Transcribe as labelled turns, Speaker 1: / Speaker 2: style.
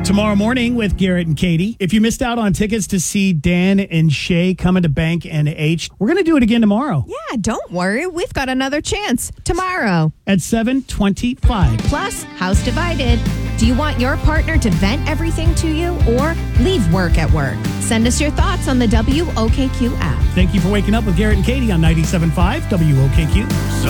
Speaker 1: Tomorrow morning with Garrett and Katie. If you missed out on tickets to see Dan and Shay coming to Bank and H, we're going to do it again tomorrow.
Speaker 2: Yeah, don't worry. We've got another chance tomorrow
Speaker 1: At 7:25.
Speaker 2: Plus, House Divided. Do you want your partner to vent everything to you or leave work at work? Send us your thoughts on the WOKQ app.
Speaker 1: Thank you for waking up with Garrett and Katie on 97.5 WOKQ.